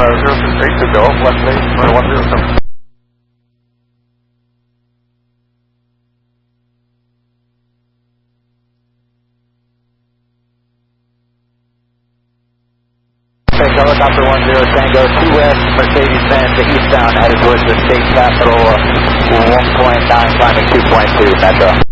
068 to go, left base, 107. Helicopter 10 Tango, 2 West, Mercedes-Benz, eastbound, headed towards the state capital, 1.9, climbing 2.2, Metro.